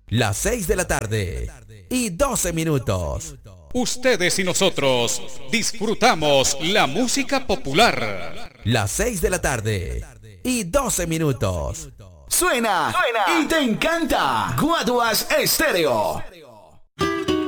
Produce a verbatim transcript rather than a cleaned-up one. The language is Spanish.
Las seis de la tarde y doce minutos. Ustedes y nosotros disfrutamos la música popular. Las seis de la tarde y doce minutos. Suena, suena y te encanta. Guaduas Estéreo.